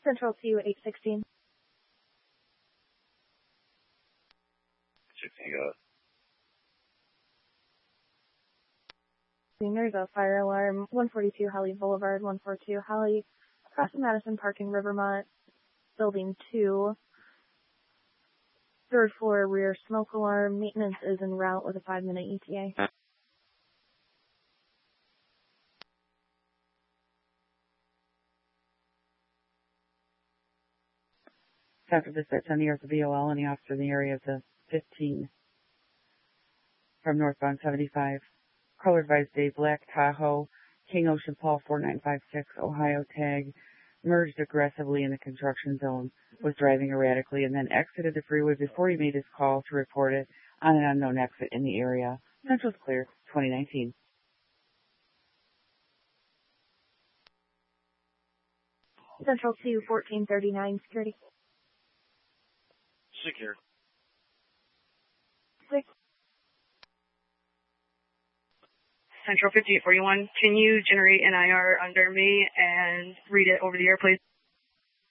Central to 816. 16, got it. There's a fire alarm, 142 Holly Boulevard, 142 Holly, across the Madison Park in Rivermont, Building 2. Third floor rear smoke alarm. Maintenance is en route with a 5-minute ETA. After dispatch on the earth of VOL, any officer in the area of the 15 from northbound 75. Color advised day, Black Tahoe, King Ocean Paul 4956, Ohio tag, merged aggressively in the construction zone, was driving erratically, and then exited the freeway before he made his call to report it on an unknown exit in the area. Central's clear, 2019. Central to 1439 security. Secure. 6. Central 5841, can you generate an IR under me and read it over the air, please?